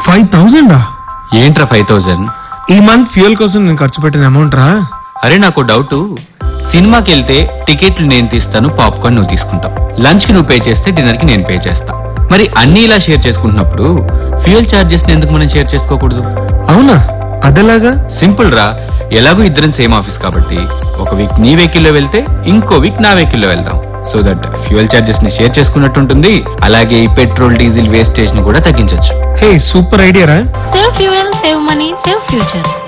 5,000? ఏంట్రా 5,000? ఈ month fuel కోసం నేను ఖర్చు పెట్టిన అమౌంట్ రా. అరే నాకు డౌట్, సినిమాకి వెళ్తే టికెట్లు నేను తీస్తాను, పాప్కార్న్ నువ్వు తీసుకుంటావు, లంచ్ కి నువ్వు పే చేస్తే డిన్నర్ కి నేను పే చేస్తా. మరి అన్ని ఇలా షేర్ చేసుకుంటున్నప్పుడు ఫ్యూయల్ చార్జెస్ ఎందుకు మనం షేర్ చేసుకోకూడదు? అవునా, అదేలాగా? సింపుల్ రా, ఎలాగో ఇద్దరం సేమ్ ఆఫీస్ కాబట్టి ఒక వీక్ నీ వెహికల్లో వెళ్తే ఇంకో వీక్ నా వెహికల్లో వెళ్దాం. సో దట్ ఫ్యూయల్ చార్జెస్ ని షేర్ చేసుకున్నట్టు ఉంటుంది. అలాగే ఈ పెట్రోల్ డీజిల్ వేస్టేజ్ ని కూడా తగ్గించొచ్చు. హే, సూపర్ ఐడియా రా. Save fuel, save money, save future.